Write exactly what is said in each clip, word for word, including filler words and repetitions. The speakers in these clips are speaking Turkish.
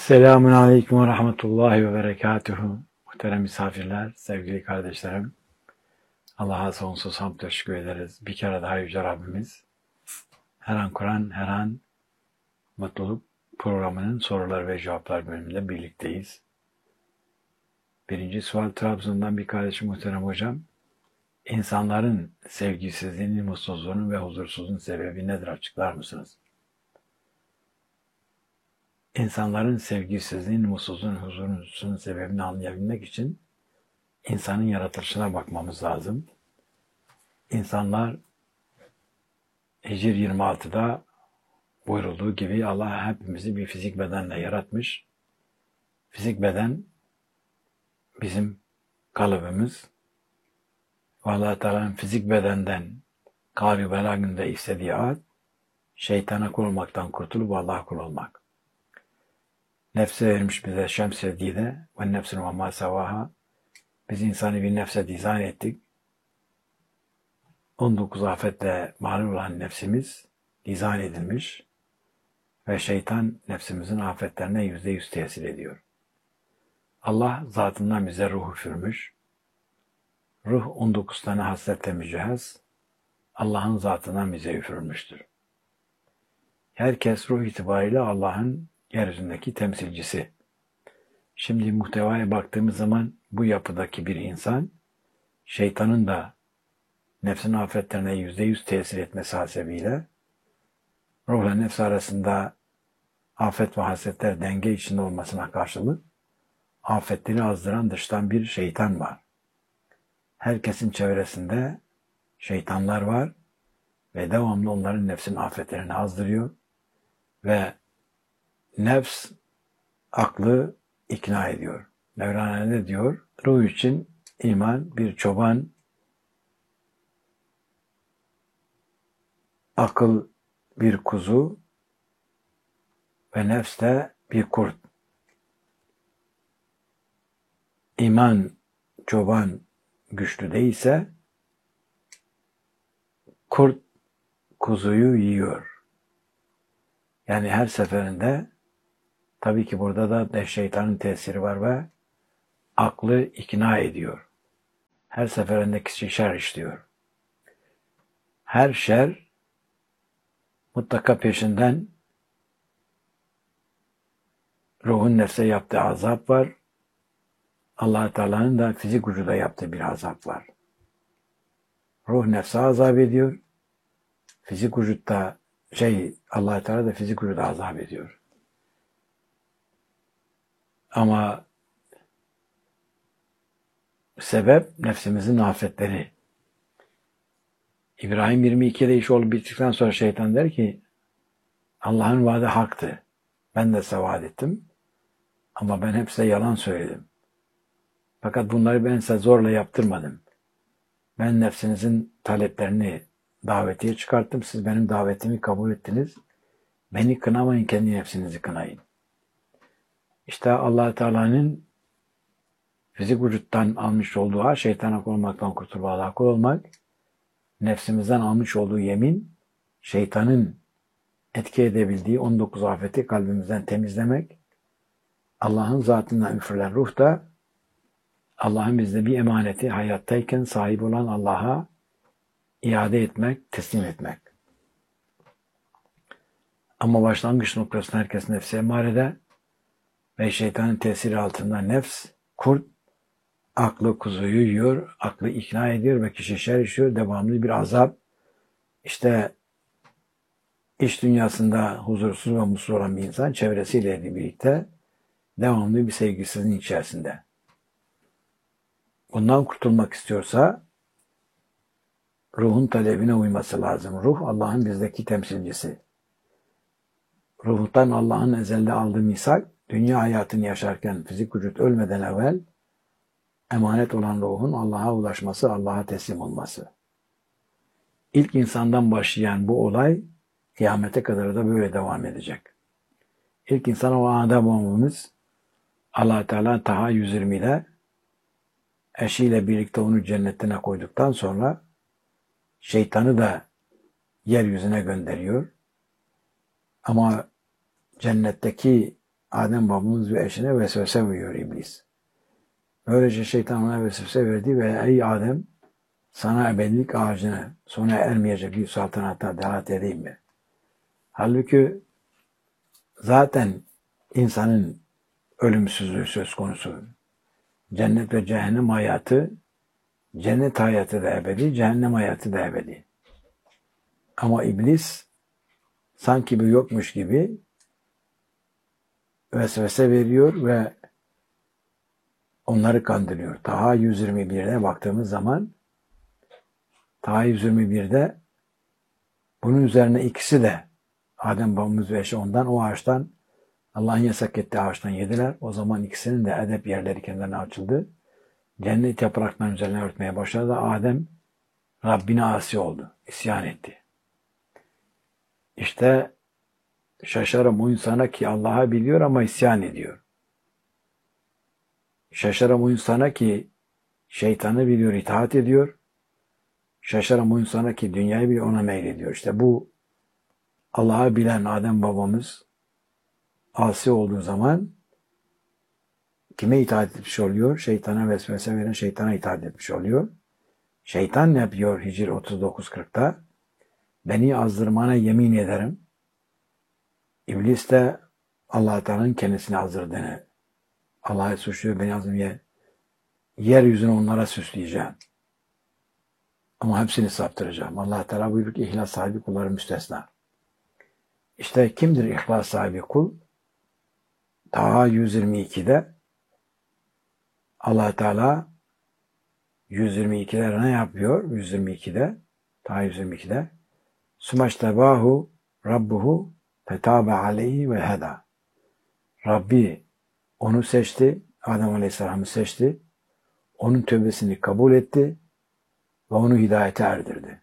Selamun Aleyküm ve Rahmetullahi ve Berekatuhu. Muhterem misafirler, sevgili kardeşlerim. Allah'a sonsuz hamd ve şükür ederiz. Bir kere daha Yüce Rabbimiz, her an Kur'an, her an mutluluk programının sorular ve cevaplar bölümünde birlikteyiz. Birinci sual Trabzon'dan bir kardeşim muhterem hocam. İnsanların sevgisizliğinin, mutsuzluğunun ve huzursuzluğun sebebi nedir, açıklar mısınız? İnsanların sevgisizliğinin, mutsuzluğun, huzursuzluğun sebebini anlayabilmek için insanın yaratılışına bakmamız lazım. İnsanlar Hicr yirmi altıda buyurulduğu gibi Allah hepimizi bir fizik bedenle yaratmış. Fizik beden bizim kalıbımız. Allah Teala'nın fizik bedenden kâr-ı belâgında istediği ad, şeytana kul olmaktan kurtulup Allah'a kul olmak. Nefse vermiş bize şems sevdiği de ve nefsine ve mâ sevâhâ. Biz insanı bir nefse dizayn ettik. on dokuz afetle mağlup olan nefsimiz dizayn edilmiş ve şeytan nefsimizin afetlerine yüzde yüz tesir ediyor. Allah zatından bize ruh üfürmüş. Ruh on dokuz tane hasletle mücehhez, Allah'ın zatından bize üfürülmüştür. Herkes ruh itibariyle Allah'ın yeryüzündeki temsilcisi. Şimdi muhtevaya baktığımız zaman bu yapıdaki bir insan, şeytanın da nefsin afetlerine yüzde yüz tesir etmesi hasebiyle, ruhla nefs arasında afet ve hasetler denge içinde olmasına karşılık, afetleri azdıran dıştan bir şeytan var. Herkesin çevresinde şeytanlar var ve devamlı onların nefsin afetlerini azdırıyor ve nefs aklı ikna ediyor. Mevlana ne diyor? Ruh için iman bir çoban, akıl bir kuzu ve nefs de bir kurt. İman çoban güçlü değilse kurt kuzuyu yiyor. Yani her seferinde tabii ki burada da şeytanın tesiri var ve aklı ikna ediyor. Her seferinde kişi şer işliyor. Her şer mutlaka peşinden ruhun nefse yaptığı azap var. Allah Teala'nın da fizik vücuda yaptığı bir azap var. Ruh nefse azap ediyor. Fizik vücutta şey Allah Teala da fizik vücuda azap ediyor. Ama sebep nefsimizin afetleri. İbrahim yirmi ikide iş olup bittikten sonra şeytan der ki Allah'ın vaadi haktı. Ben de size vaat ettim. Ama ben hep size yalan söyledim. Fakat bunları ben size zorla yaptırmadım. Ben nefsinizin taleplerini davetiye çıkarttım. Siz benim davetimi kabul ettiniz. Beni kınamayın, kendi nefsinizi kınayın. İşte Allah Teala'nın fizik vücuttan almış olduğu şeytana kul olmaktan kurtulup Allah'a kul olmak, nefsimizden almış olduğu yemin, şeytanın etki edebildiği on dokuz afeti kalbimizden temizlemek, Allah'ın zatından üfürülen ruh da Allah'ın bizde bir emaneti hayattayken sahip olan Allah'a iade etmek, teslim etmek. Ama başlangıç noktasında herkes nefse emarede ve şeytanın tesiri altında nefs, kurt, aklı kuzuyu yiyor, aklı ikna ediyor ve kişi şer işiyor, devamlı bir azap. İşte iş dünyasında huzursuz ve mutsuz olan bir insan çevresiyle birlikte devamlı bir sevgisizliğin içerisinde. Bundan kurtulmak istiyorsa ruhun talebine uyması lazım. Ruh Allah'ın bizdeki temsilcisi. Ruhtan Allah'ın ezelde aldığı misak, dünya hayatını yaşarken fizik vücut ölmeden evvel emanet olan ruhun Allah'a ulaşması, Allah'a teslim olması. İlk insandan başlayan bu olay kıyamete kadar da böyle devam edecek. İlk insan o Adem babamız Allah Teala Taha yüz yirmi'de eşiyle birlikte onu cennetine koyduktan sonra şeytanı da yeryüzüne gönderiyor. Ama cennetteki Adem babamız ve eşine vesvese veriyor iblis. Böylece şeytan ona vesvese verdi ve ey Adem sana ebedilik ağacını sona ermeyecek bir saltanata delalet edeyim mi? Halbuki zaten insanın ölümsüzlüğü söz konusu. Cennet ve cehennem hayatı, cennet hayatı da ebedi, cehennem hayatı da ebedi. Ama iblis sanki bir yokmuş gibi vesvese veriyor ve onları kandırıyor. Taha yüz yirmi bir'e baktığımız zaman Taha yüz yirmi bir'de bunun üzerine ikisi de Adem babamız ve eşi ondan o ağaçtan Allah'ın yasak ettiği ağaçtan yediler. O zaman ikisinin de edep yerleri kendilerine açıldı. Cennet yapraklarının üzerine örtmeye başladı. Adem Rabbine asi oldu. İsyan etti. İşte şaşarım o insana ki Allah'ı biliyor ama isyan ediyor. Şaşarım o insana ki şeytanı biliyor, itaat ediyor. Şaşarım o insana ki dünyayı biliyor, ona meylediyor. İşte bu Allah'ı bilen Adem babamız asi olduğu zaman kime itaat etmiş oluyor? Şeytana vesvese veren şeytana itaat etmiş oluyor. Şeytan ne yapıyor Hicr otuz dokuz kırk'ta? Beni azdırmana yemin ederim. İblis de Allah-u Teala'nın kendisini azdırdığını, Allah'ı suçluyor, beni azdırmaya, yeryüzünü onlara süsleyeceğim. Ama hepsini saptıracağım. Allah-u Teala buyuruyor ki ihlas sahibi kulları müstesna. İşte kimdir ihlas sahibi kul? Taha yüz yirmi iki'de Allah-u Teala yüz yirmi iki'de ne yapıyor? yüz yirmi iki'de Taha yüz yirmi iki'de Sümeştebahu Rabbuhu fetabe aleyhi ve heda. Rabbi onu seçti, Adem Aleyhisselam'ı seçti, onun tövbesini kabul etti ve onu hidayete erdirdi.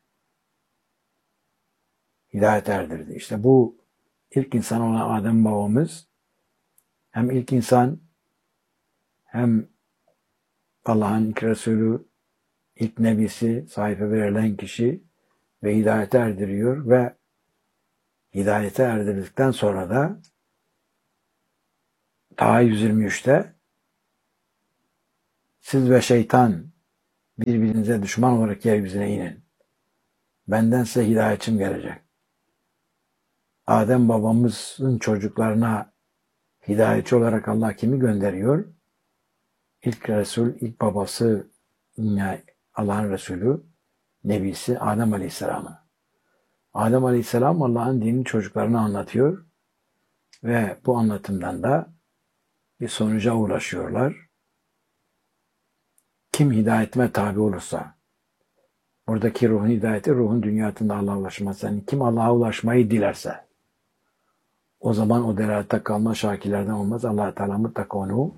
Hidayete erdirdi. İşte bu ilk insan olan Adem babamız hem ilk insan hem Allah'ın ilk Resulü, ilk nebisi, sayfa verilen kişi ve hidayete erdiriyor ve hidayete erdirdikten sonra da Taha yüz yirmi üç'te siz ve şeytan birbirinize düşman olarak yeryüzüne inin. Benden size hidayetçim gelecek. Adem babamızın çocuklarına hidayetçi olarak Allah kimi gönderiyor? İlk Resul, ilk babası Allah'ın Resulü, Nebisi Adem Aleyhisselam'ı. Adem Aleyhisselam Allah'ın dinini çocuklarına anlatıyor ve bu anlatımdan da bir sonuca ulaşıyorlar. Kim hidayetime tabi olursa, buradaki ruhun hidayeti, ruhun dünyasında Allah'a ulaşması. Yani kim Allah'a ulaşmayı dilerse, o zaman o delalette kalma şakirlerden olmaz. Allah-u Teala mutlaka onu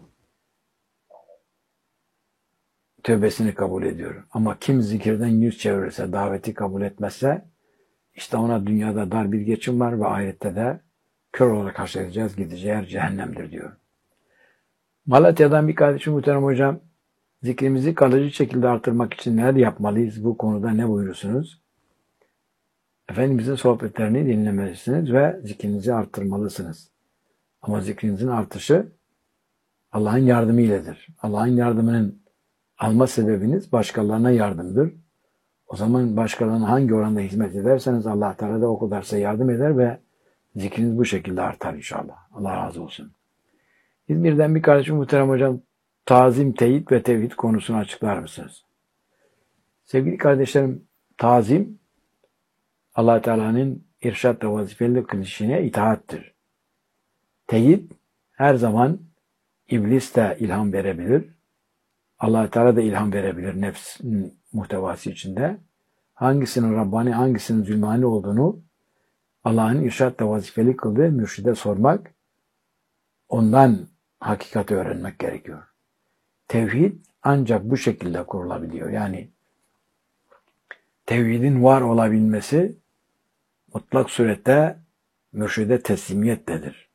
tövbesini kabul ediyor. Ama kim zikirden yüz çevirirse, daveti kabul etmezse, işte ona dünyada dar bir geçim var ve ahirette de kör olarak haşredeceğiz, gideceği yer cehennemdir diyor. Malatya'dan bir kardeşim muhterem hocam, zikrimizi kalıcı şekilde artırmak için neler yapmalıyız? Bu konuda ne buyurursunuz? Efendimizin sohbetlerini dinlemelisiniz ve zikrinizi arttırmalısınız. Ama zikrinizin artışı Allah'ın yardımı iledir. Allah'ın yardımının alma sebebiniz başkalarına yardımdır. O zaman başkalarına hangi oranda hizmet ederseniz Allah Teala da o kadar size yardım eder ve zikriniz bu şekilde artar inşallah. Allah razı olsun. İzmir'den bir kardeşim muhterem hocam, tazim, teyit ve tevhid konusunu açıklar mısınız? Sevgili kardeşlerim, tazim Allah Teala'nın irşat ve vazifeli kılışına itaattir. Teyit her zaman iblis de ilham verebilir. Allah Teala da ilham verebilir nefsin muhtevası içinde. Hangisinin Rabbani, hangisinin zulmani olduğunu Allah'ın irşat ve vazifeli kıldığı mürşide sormak, ondan hakikati öğrenmek gerekiyor. Tevhid ancak bu şekilde kurulabiliyor. Yani tevhidin var olabilmesi mutlak surette mürşide teslimiyettedir.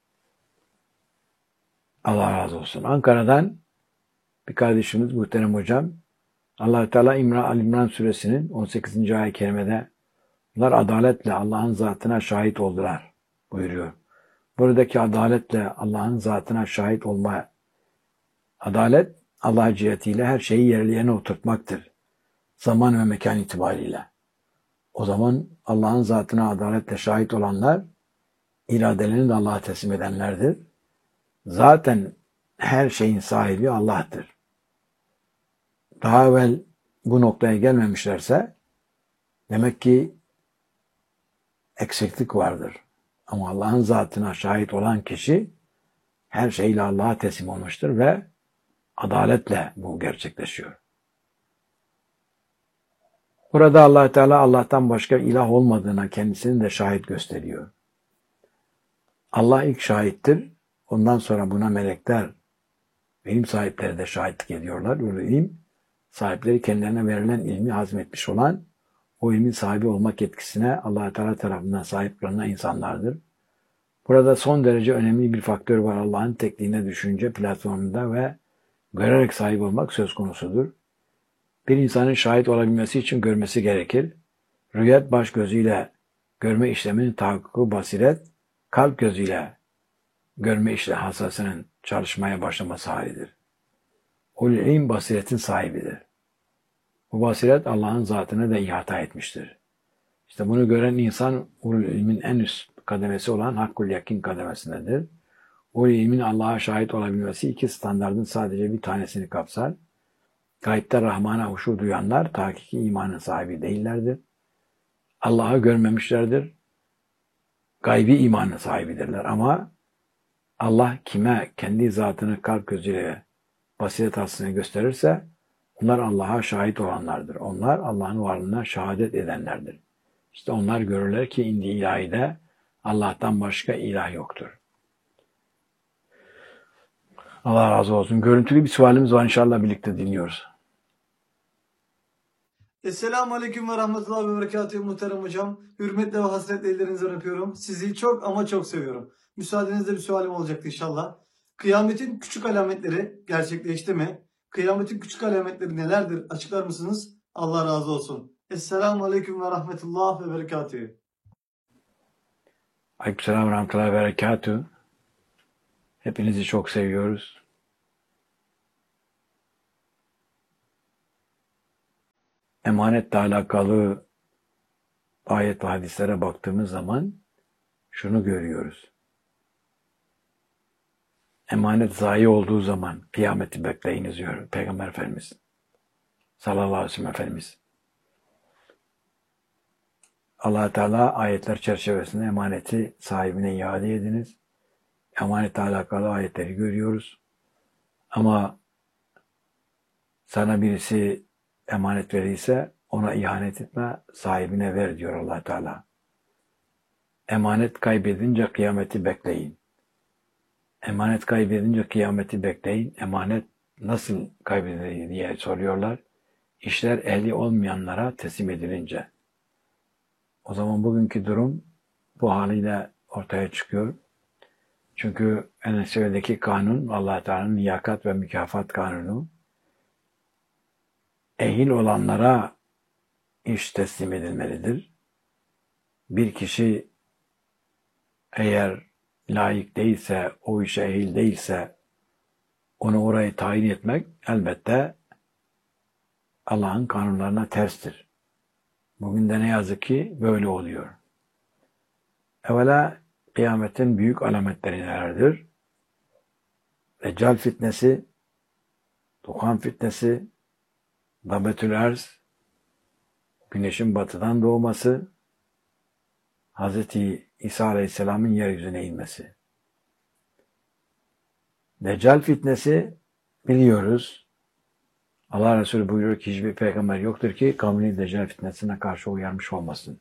Allah razı olsun. Ankara'dan bir kardeşimiz muhterem hocam, Allah-u Teala İmran, Al-İmran suresinin on sekizinci ayet-i kerimede bunlar adaletle Allah'ın zatına şahit oldular buyuruyor. Buradaki adaletle Allah'ın zatına şahit olma. Adalet, Allah cihetiyle her şeyi yerli yerine oturtmaktır. Zaman ve mekan itibariyle. O zaman Allah'ın zatına adaletle şahit olanlar, iradelerini de Allah'a teslim edenlerdir. Zaten her şeyin sahibi Allah'tır. Daha evvel bu noktaya gelmemişlerse, demek ki eksiklik vardır. Ama Allah'ın zatına şahit olan kişi, her şeyle Allah'a teslim olmuştur ve adaletle bu gerçekleşiyor. Burada Allah Teala Allah'tan başka ilah olmadığına kendisini de şahit gösteriyor. Allah ilk şahittir. Ondan sonra buna melekler, ilim sahipleri de şahitlik ediyorlar. Bu ilim sahipleri kendilerine verilen ilmi hazmetmiş olan, o ilmin sahibi olmak yetkisine Allah Teala tarafından sahip kılınan insanlardır. Burada son derece önemli bir faktör var. Allah'ın tekliğine düşünce platformunda ve görerek sahip olmak söz konusudur. Bir insanın şahit olabilmesi için görmesi gerekir. Rüyet baş gözüyle görme işleminin tahakkuku, basiret kalp gözüyle görme işle hassasının çalışmaya başlaması halidir. Ulul ilim basiretin sahibidir. Bu basiret Allah'ın zatını da ihata etmiştir. İşte bunu gören insan ulul ilmin en üst kademesi olan hakkul yakin kademesindedir. Ulul ilmin Allah'a şahit olabilmesi iki standardın sadece bir tanesini kapsar. Gayb'de Rahman'a huşu duyanlar tahkiki imanın sahibi değillerdir. Allah'ı görmemişlerdir. Gaybi imanın sahibidirler ama Allah kime kendi zatını kalp gözüyle basiret aslını gösterirse onlar Allah'a şahit olanlardır. Onlar Allah'ın varlığına şehadet edenlerdir. İşte onlar görürler ki indi ilahide Allah'tan başka ilah yoktur. Allah razı olsun. Görüntülü bir sualimiz var, inşallah birlikte dinliyoruz. Esselamu Aleyküm ve Rahmetullahi ve Berekatuhu muhterem hocam. Hürmetle ve hasretle ellerinizden öpüyorum. Sizi çok ama çok seviyorum. Müsaadenizle bir sualim olacaktı inşallah. Kıyametin küçük alametleri gerçekleşti mi? Kıyametin küçük alametleri nelerdir? Açıklar mısınız? Allah razı olsun. Esselamu Aleyküm ve Rahmetullahi ve Berekatuhu. Aleykümselam ve Rahmetullahi ve Berekatuhu. Hepinizi çok seviyoruz. Emanetle alakalı ayet ve hadislere baktığımız zaman şunu görüyoruz. Emanet zayi olduğu zaman kıyameti bekleyiniz diyor Peygamber Efendimiz. Sallallahu aleyhi ve sellem Efendimiz. Allah Teala ayetler çerçevesinde emaneti sahibine iade ediniz. Emanetle alakalı ayetleri görüyoruz. Ama sana birisi emanet verirse ona ihanet etme, sahibine ver diyor Allah Teala. Emanet kaybedince kıyameti bekleyin. Emanet kaybedince kıyameti bekleyin. Emanet nasıl kaybedilir diye soruyorlar. İşler ehli olmayanlara teslim edilince. O zaman bugünkü durum bu haliyle ortaya çıkıyor. Çünkü Enes-i kanun, Allah Teala'nın liyakat ve mükafat kanunu, ehil olanlara iş teslim edilmelidir. Bir kişi eğer layık değilse, o işe ehil değilse, onu oraya tayin etmek elbette Allah'ın kanunlarına terstir. Bugün de ne yazık ki böyle oluyor. Evvela kıyametin büyük alametleri nelerdir? Deccal fitnesi, Duhan fitnesi, Dabetül Erz, güneşin batıdan doğması, Hazreti İsa Aleyhisselam'ın yeryüzüne inmesi. Deccal fitnesi biliyoruz. Allah Resulü buyuruyor ki hiçbir peygamber yoktur ki kavmini Deccal fitnesine karşı uyarmış olmasın.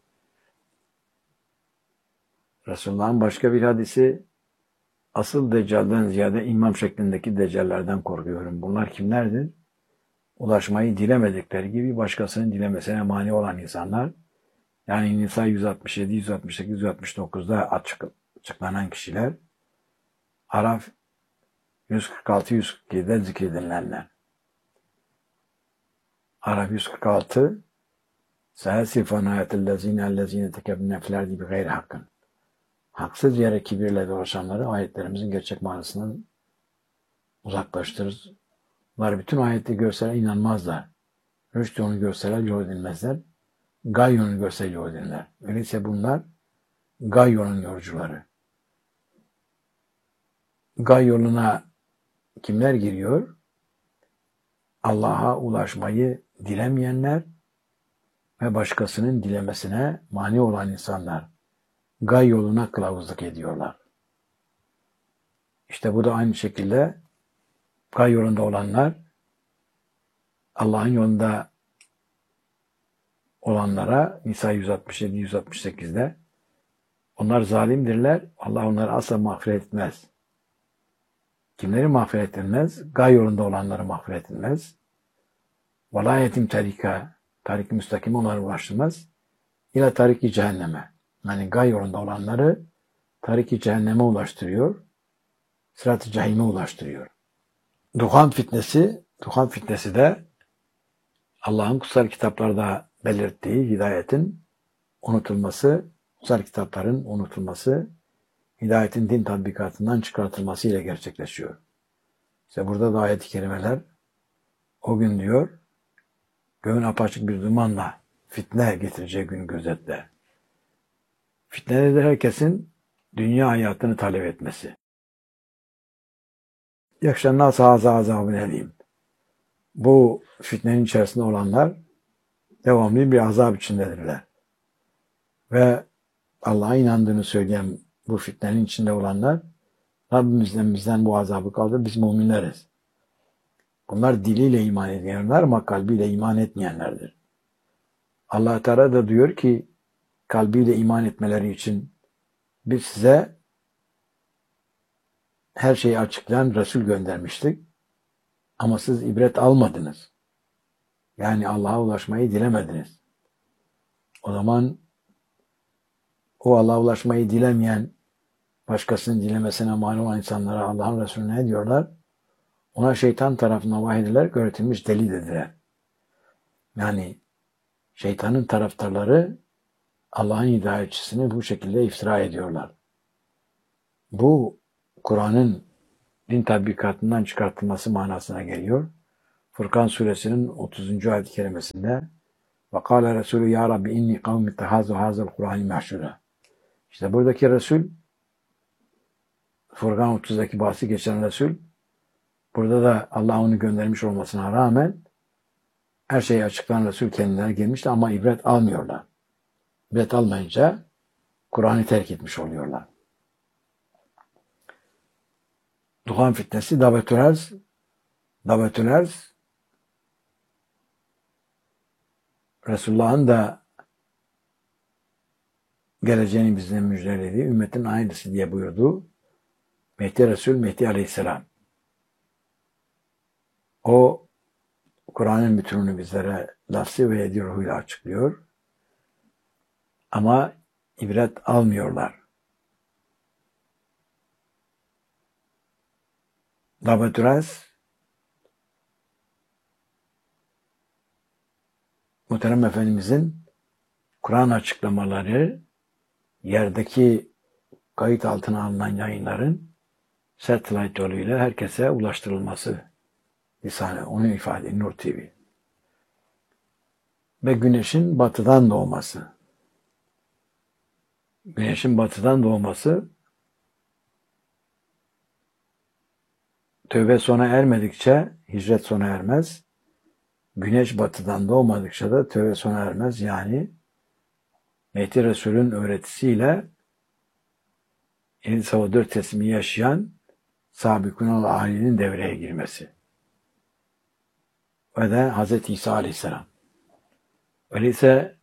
Resulullah'ın başka bir hadisi, asıl Deccal'den ziyade imam şeklindeki Deccallerden korkuyorum. Bunlar kimlerdir? Ulaşmayı dilemedikleri gibi başkasının dilemesine mani olan insanlar. Yani Nisa yüz altmış yedi, yüz altmış sekiz, yüz altmış dokuzda açık, açıklanan kişiler. Araf yüz kırk altı yüz kırk yedide zikredilenler. Araf yüz kırk altı Sâsifan âyetellezîne ellezîne tekebneflerdi bi gayri hakkın. haksız yere kibirle dolaşanları ayetlerimizin gerçek manasından uzaklaştırır. Bunlar bütün ayeti görseler inanmazlar. Rüştü onu görseler yol edilmezler. Gay onu görse yol edilirler. Öyleyse bunlar gay yolun yolcuları. Gay yoluna kimler giriyor? Allah'a ulaşmayı dilemeyenler ve başkasının dilemesine mani olan insanlar gay yoluna kılavuzluk ediyorlar. İşte bu da aynı şekilde gay yolunda olanlar Allah'ın yolunda olanlara Nisa yüz altmış yedi yüz altmış sekizde onlar zalimdirler. Allah onları asla mağfiret etmez. Kimleri mağfiret etmez? Gay yolunda olanları mağfiret etmez. Velayetim tarika, tarik-i müstakim onları ulaştırmaz. İla tarik-i cehenneme. Yani gay yolunda olanları tarik-i cehenneme ulaştırıyor. Sırat-ı cehime ulaştırıyor. Duhan fitnesi, duhan fitnesi de Allah'ın kutsal kitaplarda belirttiği hidayetin unutulması, kutsal kitapların unutulması, hidayetin din tatbikatından çıkartılması ile gerçekleşiyor. İşte burada da ayet-i kerimeler o gün diyor, göğün apaçık bir dumanla fitne getireceği gün gözetle. Fitne de herkesin dünya hayatını talep etmesi. Yakşan nâs hâzâ azâbın elîm. Bu fitnenin içerisinde olanlar devamlı bir azap içindedirler. Ve Allah'a inandığını söyleyen bu fitnenin içinde olanlar Rabbimizden bizden bu azabı kaldır, biz müminleriz. Bunlar diliyle iman edenler ama kalbiyle iman etmeyenlerdir. Allah Teala da diyor ki kalbiyle iman etmeleri için biz size her şeyi açıklayan Resul göndermiştik. Ama siz ibret almadınız. Yani Allah'a ulaşmayı dilemediniz. O zaman o Allah'a ulaşmayı dilemeyen, başkasının dilemesine mani olan insanlara Allah'ın Resulüne ne diyorlar? Ona şeytan tarafından vahidiler öğretilmiş deli dediler. Yani şeytanın taraftarları Allah'ın hidayetçisini bu şekilde iftira ediyorlar. Bu Kur'an'ın din tatbikatından çıkartılması manasına geliyor. Furkan suresinin otuzuncu ayet-i kerimesinde وَقَالَ رَسُولُ يَا رَبِّ اِنِّي قَوْمِ اتَّخَذُوا هَذَا الْقُرْآنِ مَحْشُورًا. İşte buradaki Resul, Furkan otuzdaki bahsi geçen Resul, burada da Allah onu göndermiş olmasına rağmen her şeyi açıklayan Resul kendilerine gelmişti ama ibret almıyorlar. İbret almayınca Kur'an'ı terk etmiş oluyorlar. Duhan fitnesi davetül erz, davetül erz, Resulullah'ın da geleceğini bize müjdelediği ümmetin aynısı diye buyurdu. Mehdi Resul, Mehdi Aleyhisselam. O Kur'an'ın bütününü bizlere lafzı ve yedi ruhuyla açıklıyor. Ama ibret almıyorlar. Davetül erz, Muhterem Efendimizin Kur'an açıklamaları yerdeki kayıt altına alınan yayınların satellite yoluyla herkese ulaştırılması lisane, onu ifade ediyor Nur T V. Ve güneşin batıdan doğması. Güneşin batıdan doğması tövbe sona ermedikçe hicret sona ermez. Güneş batıdan doğmadıkça da tövbe sona ermez. Yani Mehdi Resul'ün öğretisiyle İnsan dört teslimi yaşayan Sabikun Ali'nin devreye girmesi. Ve de Hz. İsa Aleyhisselam. Öyleyse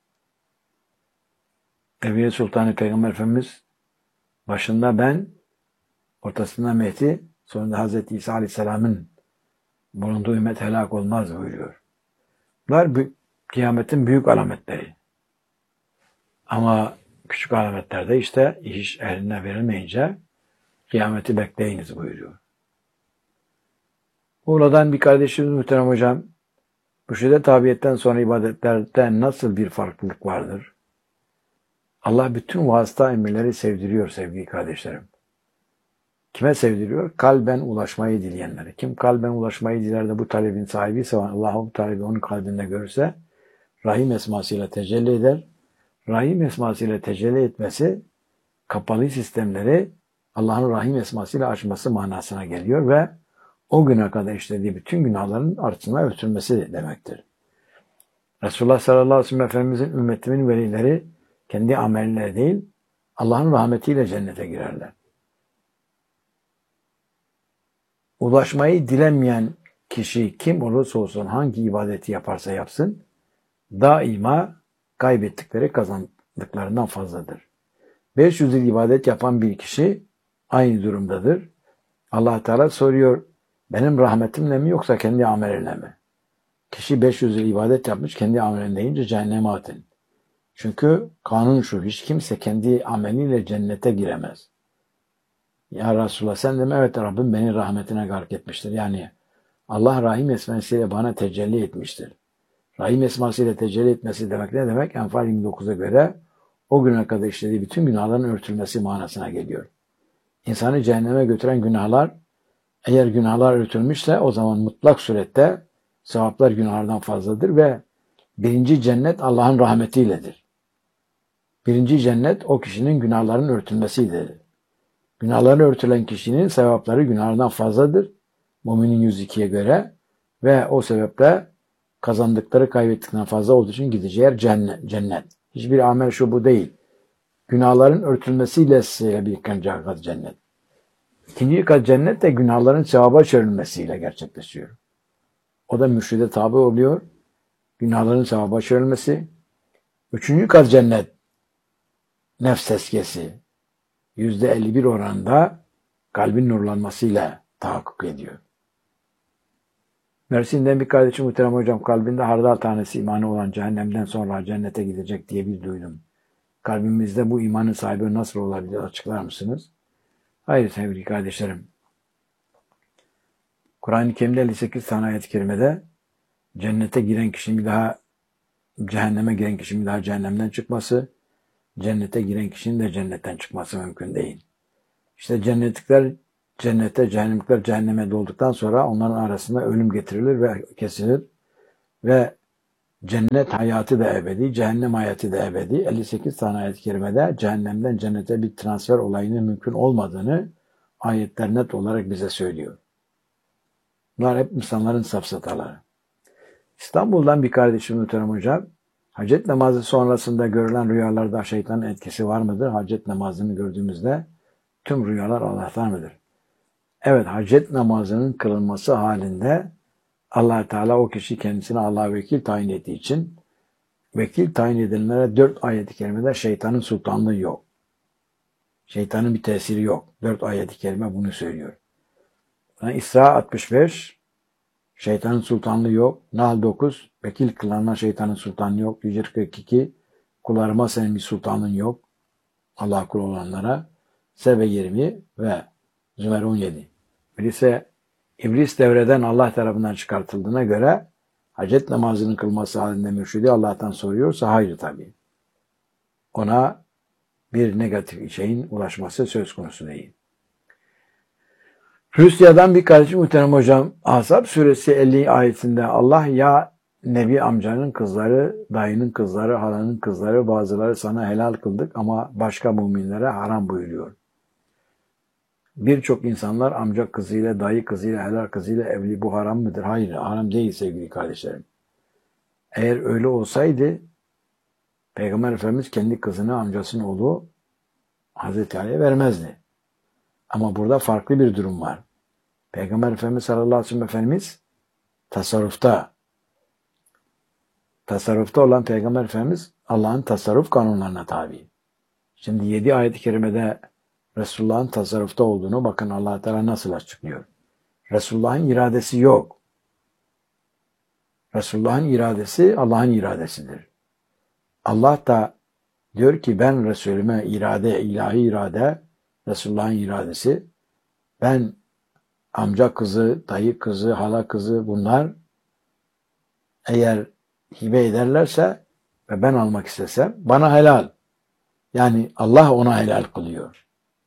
Ebu Sultan Peygamber Efendimiz başında ben, ortasında Mehdi, sonunda Hz. İsa Aleyhisselam'ın bulunduğu ümmet helak olmaz buyuruyor. Bunlar kıyametin büyük alametleri. Ama küçük alametlerde işte iş eline verilmeyince kıyameti bekleyiniz buyuruyor. Buradan bir kardeşimiz muhterem hocam, mürşide tabiyetten sonra ibadetlerde nasıl bir farklılık vardır? Allah bütün vasıta emirleri sevdiriyor sevgili kardeşlerim. Kime sevdiriyor? Kalben ulaşmayı dileyenlere. Kim kalben ulaşmayı diler de bu talebin sahibi ise Allah bu talebi onun kalbinde görürse Rahim esmasıyla tecelli eder. Rahim esmasıyla tecelli etmesi kapalı sistemleri Allah'ın Rahim esmasıyla açması manasına geliyor ve o güne kadar işlediği bütün günahların artına örtülmesi demektir. Resulullah sallallahu aleyhi ve sellem Efendimizin ümmetimin velileri kendi amelleri değil Allah'ın rahmetiyle cennete girerler. Ulaşmayı dilemeyen kişi kim olursa olsun hangi ibadeti yaparsa yapsın daima kaybettikleri kazandıklarından fazladır. beş yüz yıl ibadet yapan bir kişi aynı durumdadır. Allah Teala soruyor, benim rahmetimle mi yoksa kendi ameline mi? Kişi beş yüz yıl ibadet yapmış, kendi ameline deyince cehenneme atın. Çünkü kanun şu, hiç kimse kendi ameliyle cennete giremez. Ya Resulullah sen de mi? Evet Rabbim beni rahmetine gark etmiştir. Yani Allah Rahim esmasıyla bana tecelli etmiştir. Rahim esmasıyla tecelli etmesi demek ne demek? Enfal yirmi dokuza göre o güne kadar işlediği bütün günahların örtülmesi manasına geliyor. İnsanı cehenneme götüren günahlar, eğer günahlar örtülmüşse o zaman mutlak surette sevaplar günahlardan fazladır ve birinci cennet Allah'ın rahmetiyledir. Birinci cennet o kişinin günahların örtülmesidir. Günahları örtülen kişinin sevapları günahlardan fazladır. Müminin yüz ikiye göre ve o sebeple kazandıkları kaybettikten fazla olduğu için gideceği yer cennet. cennet. Hiçbir amel şu bu değil. Günahların örtülmesiyle size bir kat cennet. İkinci kat cennet de günahların sevaba çevrilmesiyle gerçekleşiyor. O da mürşide tabi oluyor. Günahların sevaba çevrilmesi. Üçüncü kat cennet nefs tezkiyesi. Yüzde elli bir oranında kalbin nurlanmasıyla tahakkuk ediyor. Mersin'den bir kardeşim muhterem hocam kalbinde hardal tanesi imanı olan cehennemden sonra cennete gidecek diye bir duydum. Kalbimizde bu imanın sahibi nasıl olabilir açıklar mısınız? Hayır sevgili kardeşlerim. Kur'an-ı Kerim'de elli sekiz tane ayet-i kerimede cennete giren kişinin bir daha cehenneme giren kişinin bir daha cehennemden çıkması, cennete giren kişinin de cennetten çıkması mümkün değil. İşte cennetlikler cennete, cehennemlikler cehenneme dolduktan sonra onların arasında ölüm getirilir ve kesilir ve cennet hayatı da ebedi, cehennem hayatı da ebedi. elli sekiz tane ayet-i kerimede cehennemden cennete bir transfer olayının mümkün olmadığını ayetler net olarak bize söylüyor. Bunlar hep insanların safsataları. İstanbul'dan bir kardeşim muhterem hocam, hacet namazı sonrasında görülen rüyalarda şeytanın etkisi var mıdır? Hacet namazını gördüğümüzde tüm rüyalar Allah'tan mıdır? Evet, hacet namazının kılınması halinde Allah Teala o kişi kendisine Allah'a vekil tayin ettiği için vekil tayin edilenlere dört ayet-i kerimede şeytanın sultanlığı yok. Şeytanın bir tesiri yok. Dört ayet-i kerime bunu söylüyor. Yani İsra altmış beş şeytanın sultanlığı yok. Nahl dokuz vekil kılanlar şeytanın sultanlığı yok. Hicr kırk iki kullarıma senin bir sultanlığın yok. Allah kulu olanlara. Sebe yirmi ve Zümer on yedi. Birisi İblis devreden Allah tarafından çıkartıldığına göre hacet namazının kılması halinde mürşidi Allah'tan soruyorsa hayır tabii. Ona bir negatif şeyin ulaşması söz konusu değil. Rusya'dan bir kardeşim muhterem hocam, Ahzab suresi elli ayetinde Allah ya Nebi amcanın kızları, dayının kızları, halanın kızları bazıları sana helal kıldık ama başka müminlere haram buyuruyor. Birçok insanlar amca kızıyla, dayı kızıyla, helal kızıyla evli. Bu haram mıdır? Hayır, haram değil sevgili kardeşlerim. Eğer öyle olsaydı Peygamber Efendimiz kendi kızını amcasının oğlu Hazreti Ali'ye vermezdi. Ama burada farklı bir durum var. Peygamber Efendimiz sallallahu aleyhi ve sellem Efendimiz tasarrufta tasarrufta olan Peygamber Efendimiz Allah'ın tasarruf kanunlarına tabi. Şimdi yedi ayet-i kerimede Resulullah'ın tasarrufta olduğunu bakın Allah Teala nasıl açıklıyor. Resulullah'ın iradesi yok. Resulullah'ın iradesi Allah'ın iradesidir. Allah da diyor ki ben Resulüme irade, ilahi irade, Resulullah'ın iradesi. Ben amca kızı, dayı kızı, hala kızı bunlar eğer hibe ederlerse ve ben almak istesem bana helal. Yani Allah ona helal kılıyor.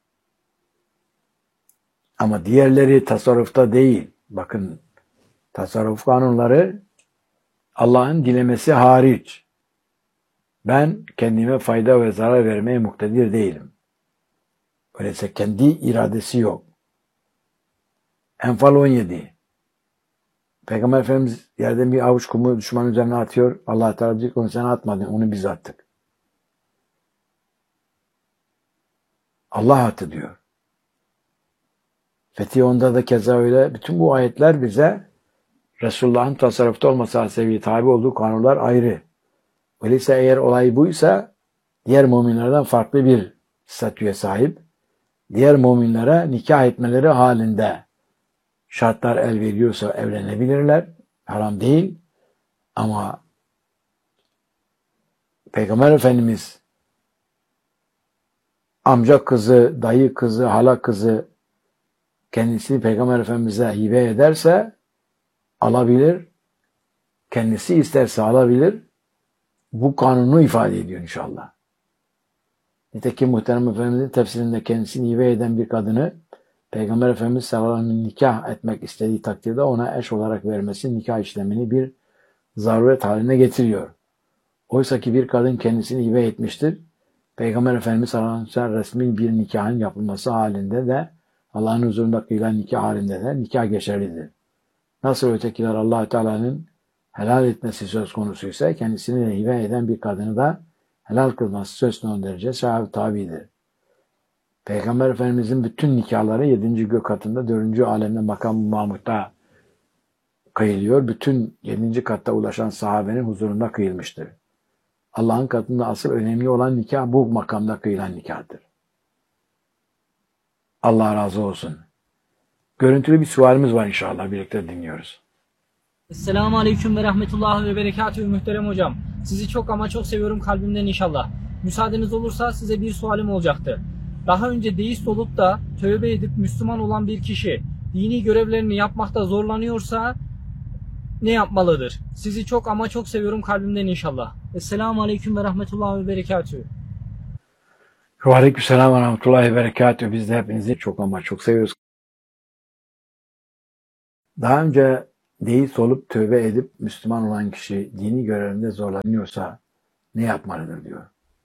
Ama diğerleri tasarrufta değil. Bakın, tasarruf kanunları Allah'ın dilemesi hariç. Ben kendime fayda ve zarar vermeye muktedir değilim. Öyleyse kendi iradesi yok. Enfal on yedi. Peygamber Efendimiz yerden bir avuç kumu düşman üzerine atıyor. Allah Teala diyor ki onu sen atmadın, onu biz attık. Allah attı diyor. Fetih onda da keza öyle. Bütün bu ayetler bize Resulullah'ın tasarrufta olması hasebiyle tabi olduğu kanunlar ayrı. Öyleyse eğer olay buysa diğer müminlerden farklı bir statüye sahip. Diğer müminlere nikah etmeleri halinde şartlar el veriyorsa evlenebilirler. Haram değil. Ama Peygamber Efendimiz amca kızı, dayı kızı, hala kızı kendisi Peygamber Efendimiz'e hibe ederse alabilir. Kendisi isterse alabilir. Bu kanunu ifade ediyor inşallah. Nitekim Muhterem Efendimiz'in tefsirinde kendisini hibe eden bir kadını Peygamber Efendimiz sallallahu aleyhi ve sellem nikah etmek istediği takdirde ona eş olarak vermesi nikah işlemini bir zaruret haline getiriyor. Oysa ki bir kadın kendisini hibe etmiştir. Peygamber Efendimiz sallallahu aleyhi ve sellem resmi bir nikahın yapılması halinde de Allah'ın huzurunda kıyılan nikah halinde de nikah geçerlidir. Nasıl ötekiler Allah Teala'nın helal etmesi söz konusu ise kendisini hibe eden bir kadını da helal kılması söz konusu derece sahibi tabidir. Peygamber Efendimizin bütün nikahları yedinci gök katında dördüncü alemde makam-ı Mahmud'da kıyılıyor. Bütün yedinci katta ulaşan sahabenin huzurunda kıyılmıştır. Allah'ın katında asıl önemli olan nikah bu makamda kıyılan nikahdır. Allah razı olsun. Görüntülü bir sualimiz var inşallah. Birlikte dinliyoruz. Esselamu Aleyküm ve Rahmetullahi ve Berekatühü muhterem hocam. Sizi çok ama çok seviyorum kalbimden inşallah. Müsaadeniz olursa size bir sualim olacaktı. Daha önce deist olup da tövbe edip Müslüman olan bir kişi dini görevlerini yapmakta zorlanıyorsa ne yapmalıdır? Sizi çok ama çok seviyorum kalbimden inşallah. Esselamu Aleyküm ve Rahmetullahi ve Berekatühü. Ve aleykümselam ve rahmetullahi ve berekatühü. Biz de hepinizi çok ama çok seviyoruz. Daha önce deist olup tövbe edip Müslüman olan kişi dini görevinde zorlanıyorsa ne yapmalıdır diyor.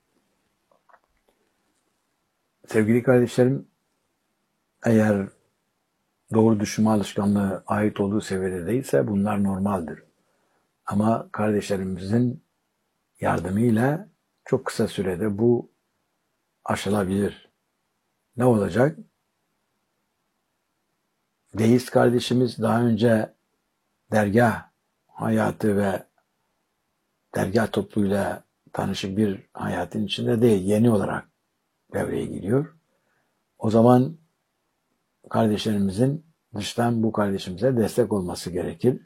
Sevgili kardeşlerim, eğer doğru düşünme alışkanlığı ait olduğu seviyede değilse bunlar normaldir. Ama kardeşlerimizin yardımıyla çok kısa sürede bu aşılabilir. Ne olacak? Deist kardeşimiz daha önce dergah hayatı ve dergah topluluğuyla tanışık bir hayatın içinde değil, yeni olarak devreye giriyor. O zaman kardeşlerimizin dıştan bu kardeşimize destek olması gerekir.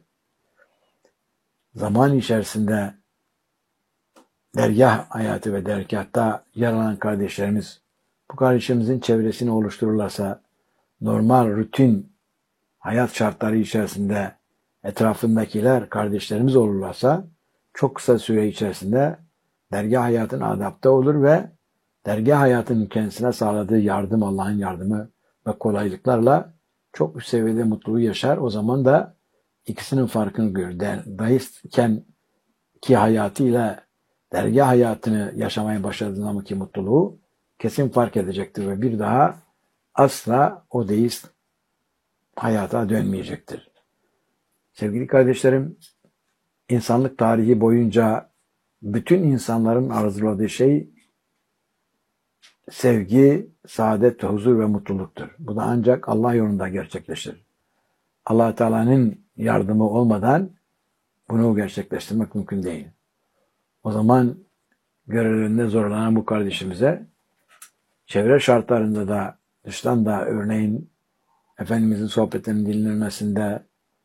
Zaman içerisinde dergah hayatı ve dergahta yer alan kardeşlerimiz bu kardeşimizin çevresini oluştururlarsa, normal, rutin hayat şartları içerisinde etrafındakiler kardeşlerimiz olurlarsa çok kısa süre içerisinde dergah hayatına adapte olur ve dergah hayatının kendisine sağladığı yardım, Allah'ın yardımı ve kolaylıklarla çok üst seviyede mutluluğu yaşar. O zaman da ikisinin farkını görür. Deistken ki hayatıyla dergah hayatını yaşamaya başladığında ki mutluluğu kesin fark edecektir ve bir daha asla o deist hayata dönmeyecektir. Sevgili kardeşlerim, insanlık tarihi boyunca bütün insanların arzuladığı şey sevgi, saadet, huzur ve mutluluktur. Bu da ancak Allah yolunda gerçekleşir. Allah Teala'nın yardımı olmadan bunu gerçekleştirmek mümkün değil. O zaman görevlerinde zorlanan bu kardeşimize çevre şartlarında da dıştan da örneğin Efendimizin sohbetlerinin dinlenmesinde,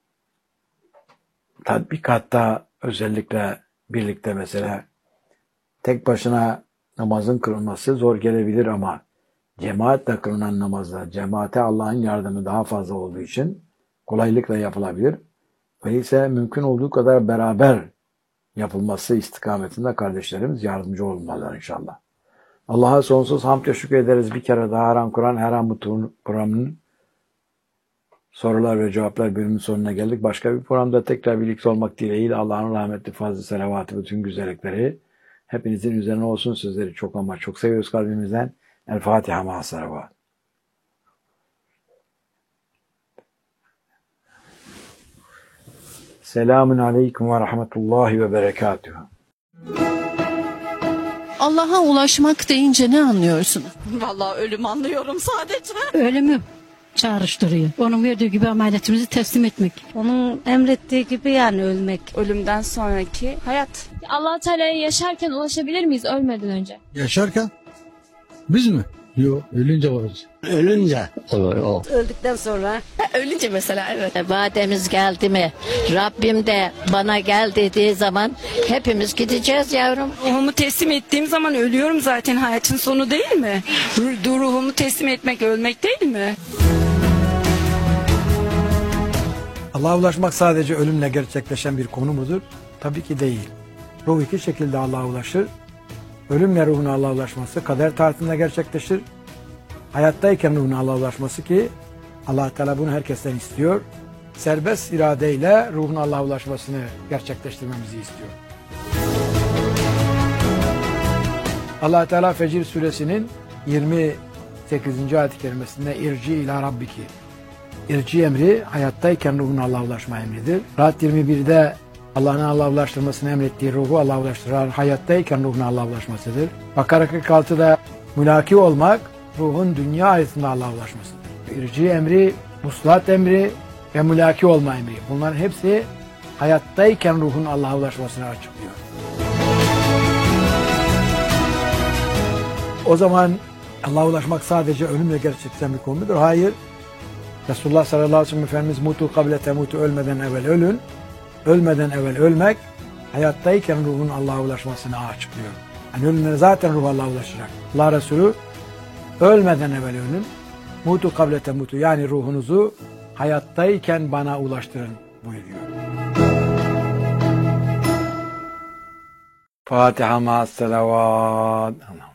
tatbikatta özellikle birlikte mesela tek başına namazın kılınması zor gelebilir ama cemaatle kılınan namazda cemaate Allah'ın yardımı daha fazla olduğu için kolaylıkla yapılabilir. Öyleyse mümkün olduğu kadar beraber yapılması istikametinde kardeşlerimiz yardımcı olmalılar inşallah. Allah'a sonsuz hamd ve şükür ederiz bir kere daha her an Kur'an, her an bu programının sorular ve cevaplar bölümünün sonuna geldik. Başka bir programda tekrar birlikte olmak dileğiyle Allah'ın rahmetli fazla selavatı, bütün güzellikleri hepinizin üzerine olsun. Sizleri çok ama çok seviyoruz kalbimizden. El Fatiha ma'a salavat. Selamun aleyküm ve rahmetullahi ve berekatuhu. Allah'a ulaşmak deyince ne anlıyorsunuz? Vallahi ölüm anlıyorum sadece. Ölümü çağrıştırıyor. Onun verdiği gibi ameliyatımızı teslim etmek. Onun emrettiği gibi yani ölmek. Ölümden sonraki hayat. Allah Teala'ya yaşarken ulaşabilir miyiz ölmeden önce? Yaşarken? Biz mi? Yok, ölünce varız. Ölünce oluyor o. Öldükten sonra. Ölünce mesela evet. Vademiz geldi mi? Rabbim de bana gel dediği zaman hepimiz gideceğiz yavrum. Ruhumu teslim ettiğim zaman ölüyorum zaten, hayatın sonu değil mi? Ruh- Ruhumu teslim etmek ölmek değil mi? Allah'a ulaşmak sadece ölümle gerçekleşen bir konu mudur? Tabii ki değil. Ruh iki şekilde Allah'a ulaşır. Ölümle ruhun Allah'a ulaşması kader tahtında gerçekleşir. Hayattayken ruhun Allah'a ulaşması ki Allah Teala bunu herkesten istiyor. Serbest iradeyle ruhun Allah'a ulaşmasını gerçekleştirmemizi istiyor. Allah Teala Fecir suresinin yirmi sekizinci ayet-i kerimesinde irci ila rabbiki. İrci emri hayattayken ruhun Allah'a ulaşma emridir. Rahat yirmi birde Allah'ın Allah'a ulaştırmasını emrettiği ruhu Allah'a ulaştıran hayattayken ruhun Allah'a ulaşmasıdır. Bakara kırk altıda mülaki olmak ruhun dünya hayatında Allah'a ulaşmasıdır. İrci emri, muslat emri ve mülaki olma emri. Bunların hepsi hayattayken ruhun Allah'a ulaşmasını açıklıyor. O zaman Allah'a ulaşmak sadece ölümle gerçekleşen bir konu mudur? Hayır. Resulullah sallallahu aleyhi ve sellem Efendimiz mutu kable temutu, ölmeden evvel ölün. Ölmeden evvel ölmek, hayattayken ruhun Allah'a ulaşmasını açıklıyor. Yani ölümlere zaten ruh Allah'a ulaşacak. Allah Resulü ölmeden evvel ölün. Mutu kable temutu, yani ruhunuzu hayattayken bana ulaştırın buyuruyor. Fatiha ma'as selavat.